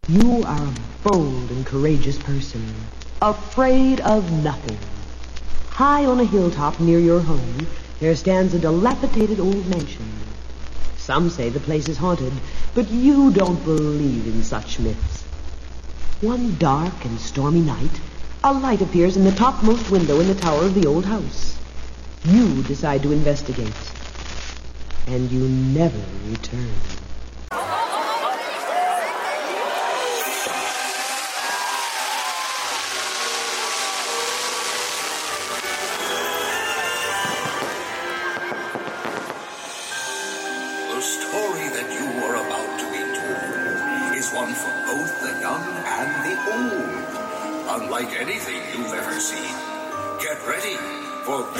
You are a bold and courageous person, afraid of nothing. High on a hilltop near your home, there stands a dilapidated old mansion. Some say the place is haunted, but you don't believe in such myths. One dark and stormy night, a light appears in the topmost window in the tower of the old house. You decide to investigate, and you never return. The story that you are about to be told is one for both the young and the old. Unlike anything you've ever seen. Get ready for